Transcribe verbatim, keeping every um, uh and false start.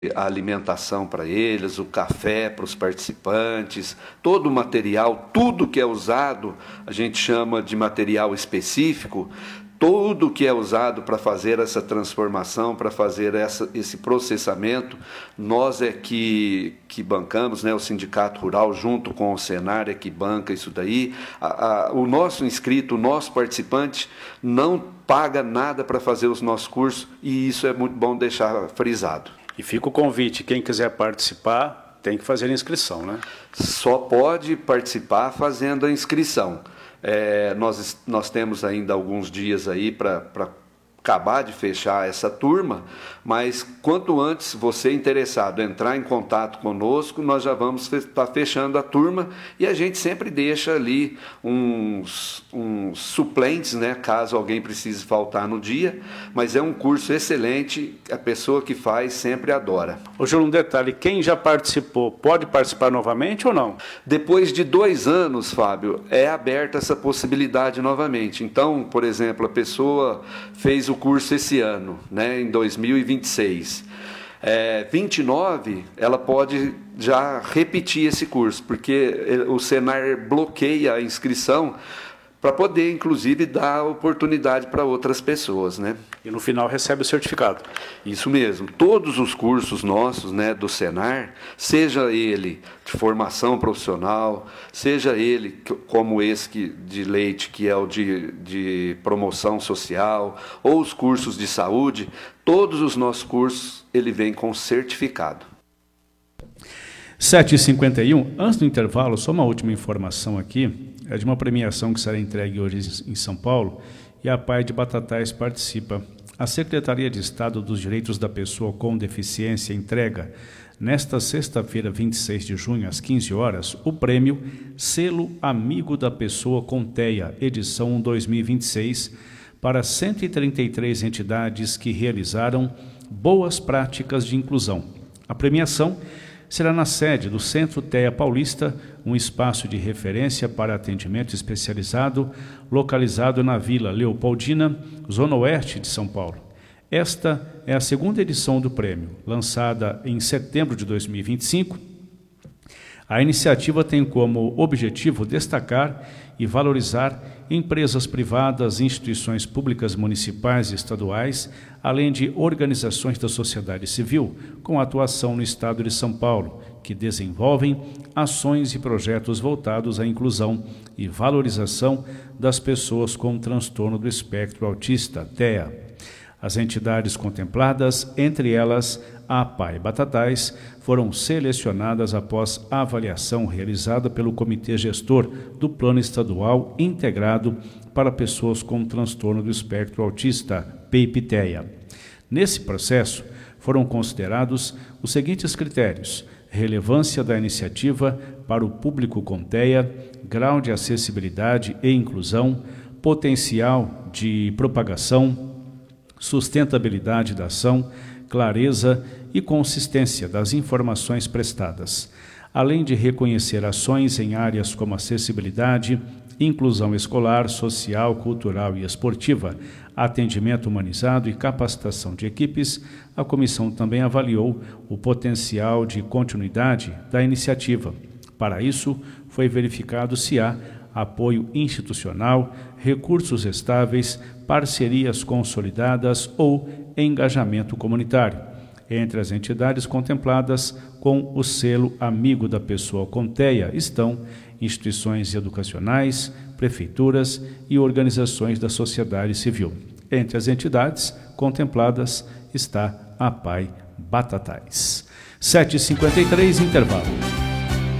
a alimentação para eles, o café para os participantes, todo o material, tudo que é usado, a gente chama de material específico, tudo que é usado para fazer essa transformação, para fazer essa, esse processamento, nós é que, que bancamos, né, o Sindicato Rural, junto com o Senar, é que banca isso daí. A, a, o nosso inscrito, o nosso participante, não paga nada para fazer os nossos cursos, e isso é muito bom deixar frisado. E fica o convite, quem quiser participar, tem que fazer a inscrição, né? Só pode participar fazendo a inscrição. É, nós, nós temos ainda alguns dias aí para acabar de fechar essa turma, mas quanto antes você interessado entrar em contato conosco, nós já vamos estar fechando a turma, e a gente sempre deixa ali uns, uns suplentes, né, caso alguém precise faltar no dia, mas é um curso excelente, a pessoa que faz sempre adora. Ô, Júlio, um detalhe, quem já participou pode participar novamente ou não? Depois de dois anos, Fábio, é aberta essa possibilidade novamente. Então, por exemplo, a pessoa fez o curso esse ano, né, em dois mil e vinte e seis. É, vinte e nove, ela pode já repetir esse curso, porque o Senar bloqueia a inscrição para poder, inclusive, dar oportunidade para outras pessoas, né? E no final recebe o certificado. Isso mesmo. Todos os cursos nossos, né, do Senar, seja ele de formação profissional, seja ele como esse que, de Leite, que é o de, de promoção social, ou os cursos de saúde, todos os nossos cursos, ele vem com certificado. sete e cinquenta e um, antes do intervalo, só uma última informação aqui, é de uma premiação que será entregue hoje em São Paulo, e a P A I de Batatais participa. A Secretaria de Estado dos Direitos da Pessoa com Deficiência entrega, nesta sexta-feira, vinte e seis de junho, às quinze horas, o prêmio Selo Amigo da Pessoa com TEA, edição dois mil e vinte e seis, para cento e trinta e três entidades que realizaram boas práticas de inclusão. A premiação será na sede do Centro TEA Paulista, um espaço de referência para atendimento especializado, localizado na Vila Leopoldina, Zona Oeste de São Paulo. Esta é a segunda edição do prêmio, lançada em setembro de dois mil e vinte e cinco. A iniciativa tem como objetivo destacar e valorizar empresas privadas, instituições públicas municipais e estaduais, além de organizações da sociedade civil com atuação no estado de São Paulo, que desenvolvem ações e projetos voltados à inclusão e valorização das pessoas com transtorno do espectro autista, TEA. As entidades contempladas, entre elas a P A I Batatais, foram selecionadas após avaliação realizada pelo Comitê Gestor do Plano Estadual Integrado para Pessoas com Transtorno do Espectro Autista, P I P TEA. Nesse processo, foram considerados os seguintes critérios: relevância da iniciativa para o público com TEA, grau de acessibilidade e inclusão, potencial de propagação, sustentabilidade da ação, clareza e consistência das informações prestadas, além de reconhecer ações em áreas como acessibilidade, inclusão escolar, social, cultural e esportiva, atendimento humanizado e capacitação de equipes. A comissão também avaliou o potencial de continuidade da iniciativa. Para isso, foi verificado se há apoio institucional, recursos estáveis, parcerias consolidadas ou engajamento comunitário. Entre as entidades contempladas com o selo Amigo da Pessoa com TEA estão instituições educacionais, prefeituras e organizações da sociedade civil. Entre as entidades contempladas está a P A I Batatais. sete e cinquenta e três, intervalo.